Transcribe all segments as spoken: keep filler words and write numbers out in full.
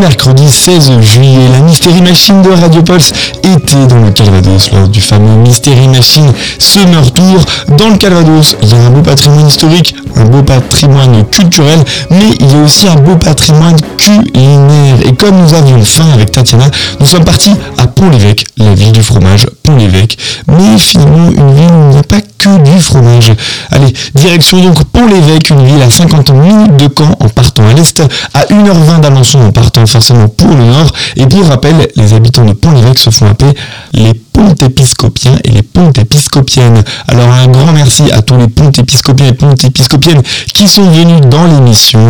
mercredi seize juillet, la Mystery Machine de Radio Pulse était dans le Calvados lors du fameux Mystery Machine Summer Tour. Dans le Calvados, il y a un beau patrimoine historique, un beau patrimoine culturel, mais il y a aussi un beau patrimoine culinaire. Et comme nous avions faim avec Tatiana, nous sommes partis à Pont-l'Évêque, la ville du fromage, Pont-l'Évêque. Mais finalement, une ville où il n'y a pas que du fromage. Allez, direction donc Pont-l'Évêque, une ville à cinquante minutes de Caen en partant à l'est, à une heure vingt d'Alençon en partant forcément pour le nord. Et pour rappel, les habitants de Pont-l'Évêque se font appeler les Pontépiscopiens et les Pontépiscopiennes. Alors un grand merci à tous les Pontépiscopiens et Pontépiscopiennes qui sont venus dans l'émission.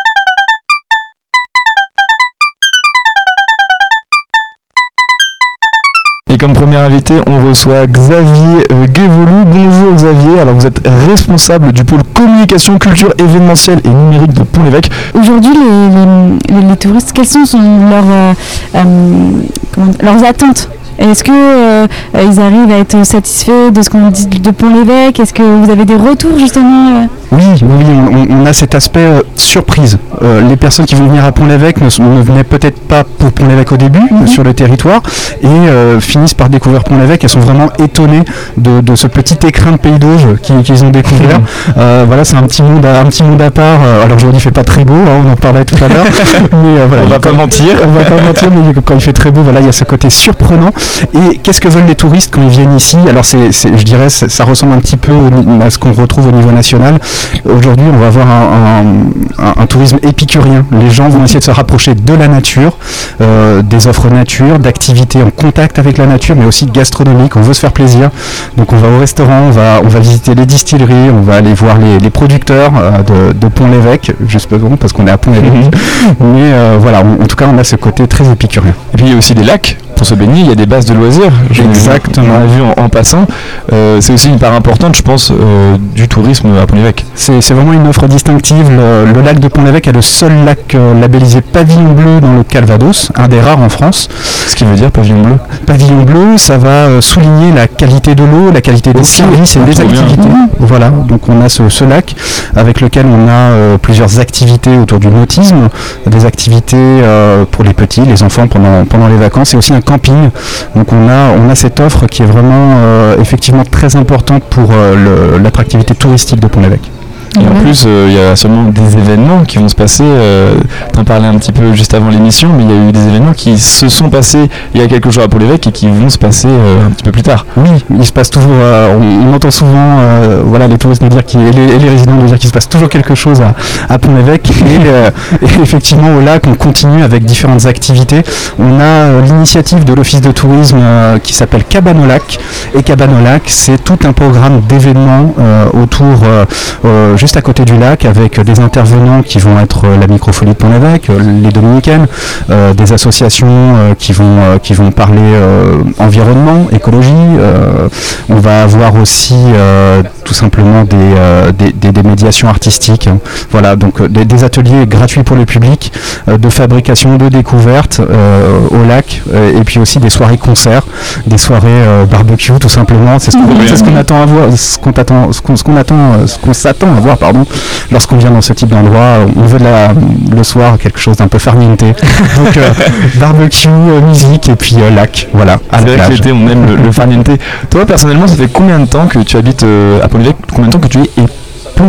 Et comme premier invité, on reçoit Xavier euh, Guévolou. Bonjour Xavier, alors vous êtes responsable du pôle communication, culture, événementielle et numérique de Pont-l'Évêque. Aujourd'hui, les, les, les touristes, quelles sont leurs, euh, euh, comment, leurs attentes ? Est-ce qu'ils euh, arrivent à être satisfaits de ce qu'on dit de Pont-l'Évêque ? Est-ce que vous avez des retours justement euh Oui, oui, on, on a cet aspect euh, surprise. Euh, les personnes qui vont venir à Pont-l'Évêque ne, ne venaient peut-être pas pour Pont-l'Évêque au début, mm-hmm. sur le territoire, et euh, finissent par découvrir Pont-l'Évêque. Elles sont vraiment étonnées de, de ce petit écrin de Pays d'Auge qu'ils, qu'ils ont découvert. Euh, voilà, c'est un petit monde à, un petit monde à part. Alors aujourd'hui, il fait pas très beau, hein, on en parlait tout à l'heure. mais euh, voilà, on va pas mentir. On va pas mentir, mais quand il fait très beau, voilà, il y a ce côté surprenant. Et qu'est-ce que veulent les touristes quand ils viennent ici ? Alors c'est, c'est, je dirais, ça, ça ressemble un petit peu au, à ce qu'on retrouve au niveau national. Aujourd'hui, on va avoir un, un, un, un tourisme épicurien. Les gens vont essayer de se rapprocher de la nature, euh, des offres nature, d'activités en contact avec la nature, mais aussi gastronomiques. On veut se faire plaisir. Donc on va au restaurant, on va, on va visiter les distilleries, on va aller voir les, les producteurs euh, de, de Pont-l'Évêque, juste parce qu'on est à Pont-l'Évêque. Mm-hmm. Mais euh, voilà, on, en tout cas, on a ce côté très épicurien. Et puis il y a aussi des lacs. Pour se baigner, il y a des bases de loisirs. Exactement. On l'a vu en, en passant. Euh, c'est aussi une part importante, je pense, euh, du tourisme à Pont-l'Évêque. C'est, c'est vraiment une offre distinctive. Le, le lac de Pont-l'Évêque est le seul lac euh, labellisé pavillon bleu dans le Calvados, un des rares en France. Ce qui veut dire pavillon bleu. Pavillon bleu, ça va euh, souligner la qualité de l'eau, la qualité des services et des activités. Bien. Voilà, donc on a ce, ce lac avec lequel on a euh, plusieurs activités autour du nautisme, des activités euh, pour les petits, les enfants pendant, pendant les vacances, et aussi un camping. Donc on a, on a cette offre qui est vraiment euh, effectivement très importante pour euh, le, l'attractivité touristique de Pont-l'Évêque. Et en plus, il euh, y a seulement des événements qui vont se passer, euh, tu en parlais un petit peu juste avant l'émission, mais il y a eu des événements qui se sont passés il y a quelques jours à Pont-l'Évêque et qui vont se passer euh, un petit peu plus tard. Oui, il se passe toujours, euh, on, on entend souvent euh, voilà, les touristes nous dire qu'il, et, les, et les résidents nous dire qu'il se passe toujours quelque chose à, à Pont-l'Évêque. et, euh, et effectivement, au lac, on continue avec différentes activités. On a euh, l'initiative de l'Office de tourisme euh, qui s'appelle Cabane au lac. Et Cabane au lac, c'est tout un programme d'événements euh, autour... Euh, euh, juste à côté du lac, avec des intervenants qui vont être la Microfolie de Pont-l'Évêque, les Dominicaines, euh, des associations euh, qui vont euh, qui vont parler euh, environnement, écologie. Euh, on va avoir aussi euh, tout simplement des, euh, des, des, des médiations artistiques. Voilà, donc des, des ateliers gratuits pour le public, euh, de fabrication, de découverte euh, au lac, euh, et puis aussi des soirées concerts, des soirées euh, barbecue, tout simplement. C'est ce qu'on, c'est ce qu'on attend à voir, ce qu'on attend, ce qu'on, ce qu'on attend, ce qu'on s'attend à voir. Pardon, lorsqu'on vient dans ce type d'endroit, on veut de la, le soir quelque chose d'un peu farniente. Donc euh, barbecue, euh, musique et puis euh, lac, voilà. C'est vrai que l'été on aime le, le farniente. Toi personnellement, ça fait combien de temps que tu habites euh, à Pont-l'Évêque ? Combien de temps que tu es Pontépiscopien ?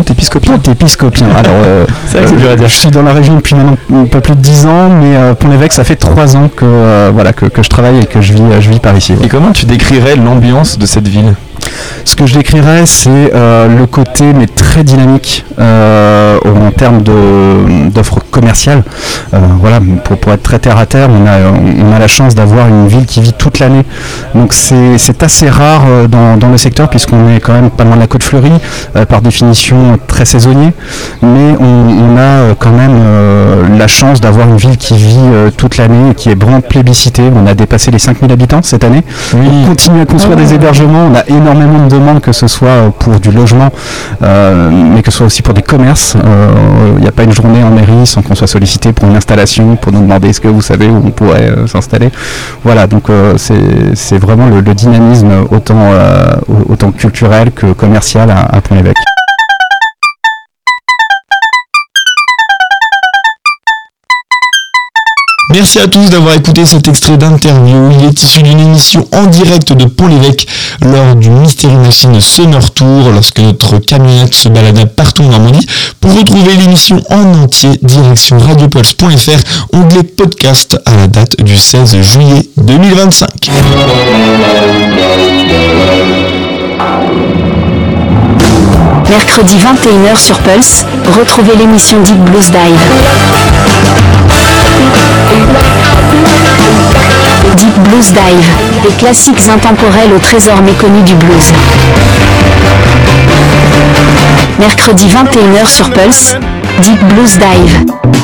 Pontépiscopien. Alors, euh, c'est vrai que c'est dur à dire. Je suis dans la région depuis maintenant un peu plus de dix ans, mais euh, Pont-l'Évêque, ça fait trois ans que euh, voilà que, que je travaille et que je vis, je vis par ici. Ouais. Et comment tu décrirais l'ambiance de cette ville ? Ce que je décrirais, c'est euh, le côté mais très dynamique euh, en termes de, d'offres commerciales. Euh, voilà, pour, pour être très terre à terre, on a, on a la chance d'avoir une ville qui vit toute l'année. Donc c'est, c'est assez rare dans, dans le secteur puisqu'on est quand même pas loin de la Côte Fleurie, euh, par définition très saisonnier. Mais on, on a quand même euh, la chance d'avoir une ville qui vit euh, toute l'année et qui est vraiment plébiscitée. On a dépassé les cinq mille habitants cette année. Oui. On continue à construire oh. des hébergements. On a énormément énormément de demandes, que ce soit pour du logement, euh, mais que ce soit aussi pour des commerces. Il euh, n'y a pas une journée en mairie sans qu'on soit sollicité pour une installation, pour nous demander est-ce que vous savez où on pourrait euh, s'installer. Voilà, donc euh, c'est, c'est vraiment le, le dynamisme autant, euh, autant culturel que commercial à, à Pont-l'Évêque. Merci à tous d'avoir écouté cet extrait d'interview. Il est issu d'une émission en direct de Pont-l'Évêque lors du Mystery Machine Summer Tour, lorsque notre camionnette se baladait partout en Normandie. Pour retrouver l'émission en entier, direction radiopulse point f r, onglet podcast à la date du seize juillet deux mille vingt-cinq. Mercredi vingt et une heures sur Pulse, retrouvez l'émission Deep Blues Dive. Deep Blues Dive, des classiques intemporels au trésor méconnu du blues. Mercredi vingt et une heures sur Pulse, Deep Blues Dive.